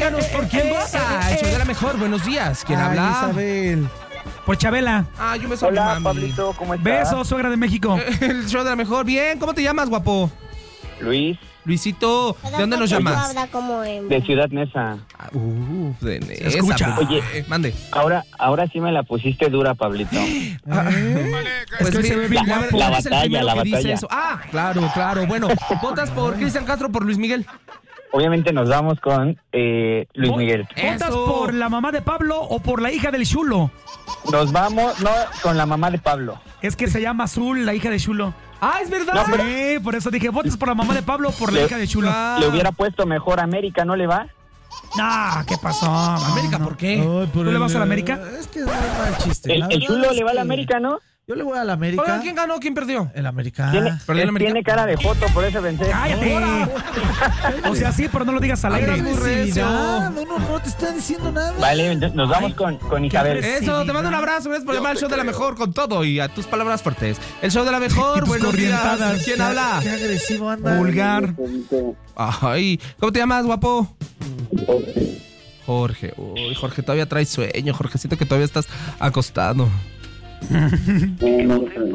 díganos por quién vota. El show de la mejor, buenos días. ¿Quién habla? Isabel. Por Chabela. Yo me soy Hola, mami. Pablito, ¿cómo estás? Besos, suegra de México. El show de la mejor. Bien, ¿cómo te llamas, guapo? Luis, Luisito, ¿de dónde nos llamas? Habla como en... de Ciudad Neza. De Nesa. Escucha. Oye, mande. Ahora sí me la pusiste dura, Pablito. Pues que se ve bien a ver, guapo. ¿cuál La es el batalla, primero la que dice batalla. eso? Claro. Bueno, ¿votas por Cristian Castro o por Luis Miguel? Obviamente nos vamos con Luis Miguel. ¿Votas Eso. por la mamá de Pablo o por la hija del Chulo? Nos vamos, con la mamá de Pablo. Es que se llama Azul, la hija de Chulo. Es verdad. Sí, por eso dije, ¿votas por la mamá de Pablo o por la hija de Chulo? Le hubiera puesto mejor América, ¿no le va? No, ¿qué pasó? América, No. ¿por qué? Ay, ¿Tú le vas a la América? Es que es muy mal chiste. El La verdad chulo es le va a la que América, ¿no? Yo le voy a la América. Oigan, ¿quién ganó? ¿Quién perdió? El América. ¿Perdió el América? Tiene cara de foto, por eso pensé. ¡Cállate! O sea, sí, pero no lo digas al Ay, aire. eres muy recio. No te está diciendo nada. Vale, entonces nos vamos con Isabel. Eso, te mando un abrazo, gracias por llamar al show de la mejor con todo y a tus palabras fuertes. El show de la mejor, tus buenos días. corrientadas. ¿Quién habla? Qué agresivo anda. Vulgar. Ay, ¿cómo te llamas, guapo? Jorge. Uy, Jorge, todavía traes sueño. Jorgecito, que todavía estás acostado. Quítale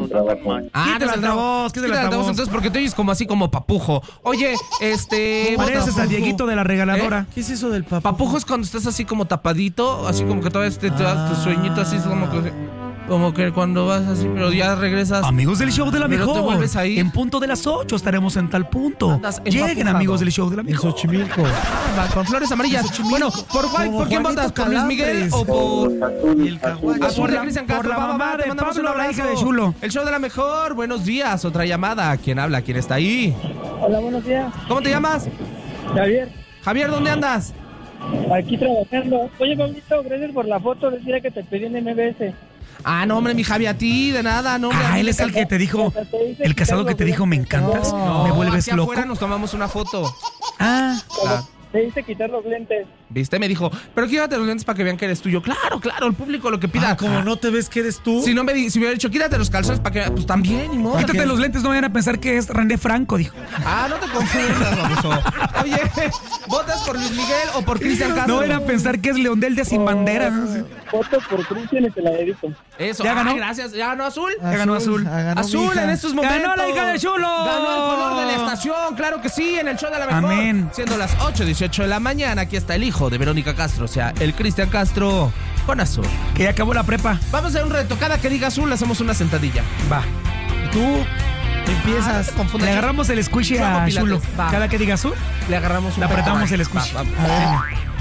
no el altavoz, quítale el altavoz. Entonces, porque te oyes como así, como papujo. Oye, Pareces al Dieguito de la regaladora. ¿Qué es eso del papá? Papujo es cuando estás así como tapadito, así como que todavía te das tu sueñito, así es como que cuando vas así, pero ya regresas. Amigos del show de la Pero te mejor. vuelves a ir. En punto de las 8 estaremos en tal punto. Andas Lleguen, empapujado. amigos del show de la En mejor. Xochimilco. Con flores amarillas. Bueno, ¿por quién Juanito votas? ¿Por Luis Miguel Calambres. o por Y el caguache. Azul de Cristian por Castro? la mamá te de mandamos Pablo, un la abrazo. hija de Chulo. El show de la mejor. Buenos días. Otra llamada. ¿Quién habla? ¿Quién está ahí? Hola, buenos días. ¿Cómo te llamas? Javier, Javier, ¿dónde andas? aquí trabajando. Oye, Pablito, gracias por la foto. Decía que te pedí en MBS. No, hombre, mi Javi, a ti, de nada, no. Hombre, a mí Él me es el que te dijo, el casado que te dijo, me encantas, No, me vuelves aquí loco. afuera nos tomamos una foto. Ah, Te hice quitar los lentes. ¿Viste? Me dijo, pero quítate los lentes para que vean que eres tuyo. Claro, el público lo que pida. Como no te ves que eres tú. Si no si me hubiera dicho, quítate los calzones para que... Pues también, ni modo. quítate los lentes, no vayan a pensar que es René Franco, dijo. No te confundas, baboso. Oye, ¿votas por Luis Miguel o por Cristian Castro? No vayan a pensar que es León del de Sin Bandera. Foto por Cristian y te la dedico. Eso, ¿Ya ganó? gracias. ¿Ya ganó Azul? Ya ganó Azul. Ganó Azul mi hija. en estos momentos. ¡Ganó la hija de Chulo! Ganó el color de la estación, claro que sí, en el show de la mejor. Amén. Siendo las 8:18 de la mañana, aquí está el hijo de Verónica Castro, o sea, el Cristian Castro con Azul. Que ya acabó la prepa. Vamos a hacer un reto, cada que diga Azul le hacemos una sentadilla. Va. Tú empiezas. Le agarramos el squishy Yo hago a pilates. Chulo. Va. Cada que diga Azul, Le agarramos un le apretamos poco. el squishy. Va, vamos. A ver.